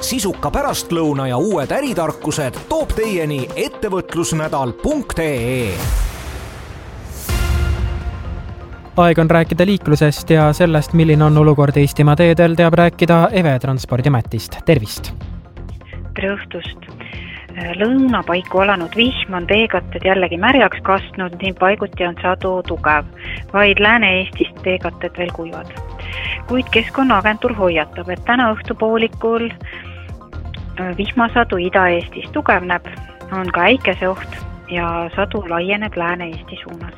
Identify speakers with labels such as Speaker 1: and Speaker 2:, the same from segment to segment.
Speaker 1: sisuka pärastlõuna ja uued äritarkused toob teieni ettevõtlusnädal.ee.
Speaker 2: Aeg on rääkida liiklusest ja sellest, milline on olukord Eestimaa teedel, teab rääkida Eve Transpordiametist. Tervist!
Speaker 3: Tere õhtust! Lõuna paiku alanud vihm on teekatted jällegi märjaks kastnud, nii paiguti on sadu tugev, vaid Lääne-Eestist teekatted veel kuivad. Kuid Keskkonnaagentuur hoiatab, et täna õhtupoolikul vihmasadu Ida-Eestis tugevneb, on ka äikeseoht ja sadu laieneb Lääne-Eesti suunas.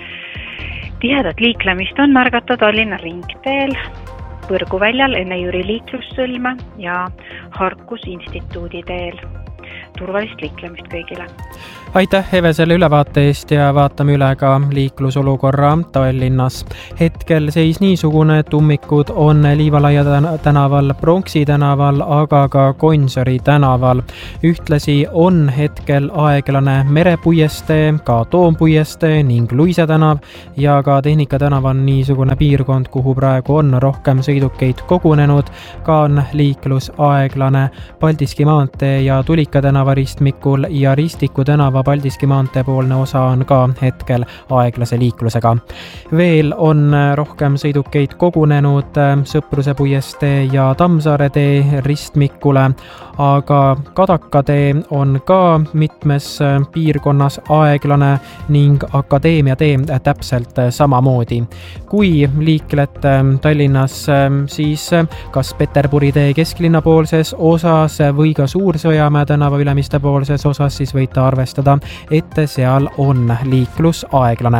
Speaker 3: Tihedat liiklemist on märgata Tallinna ringteel, Põrguväljal enne Jüri liiklussõlme ja Harkus instituudi teel. Turvalist liiklemist kõigile.
Speaker 2: Aitäh Eve selle ülevaate eest ja vaatame üle ka liiklusolukorra Tallinnas. Hetkel seis niisugune, et ummikud on Liivalaia tänaval, Pronksi tänaval, aga ka Gonsiori tänaval. Ühtlasi on hetkel aeglane Merepuiestee, ka Toompuiestee ning Luise tänav ja ka Tehnika tänav on niisugune piirkond, kuhu praegu on rohkem sõidukeid kogunenud. Ka on liiklus aeglane Paldiski maantee ja Tulika tänava ristmikul ja Ristiku tänava Paldiski maantee poolne osa on ka hetkel aeglase liiklusega. Veel on rohkem sõidukeid kogunenud Sõpruse puiestee ja Tammsaare tee ristmikule, aga Kadaka tee on ka mitmes piirkonnas aeglane ning Akadeemia tee täpselt samamoodi. Kui liiklete Tallinnas, siis kas Peterburi tee kesklinna poolses osas või ka Suur-Sõjamäe tänava Ülemiste poolses osas, siis võite arvestada, et seal on liiklus aeglane.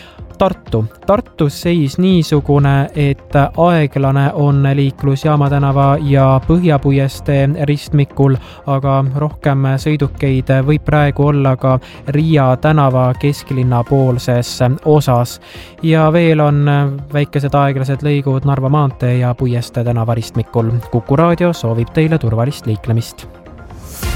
Speaker 2: Tartus seis niisugune, et aeglane on liiklus Jaama tänava ja Põhjapuiestee ristmikul, aga rohkem sõidukeid võib praegu olla ka Riia tänava kesklinna poolses osas. Ja veel on väikesed aeglased lõigud Narva maantee ja Puiestee tänava ristmikul. Kuku raadio soovib teile turvalist liiklemist.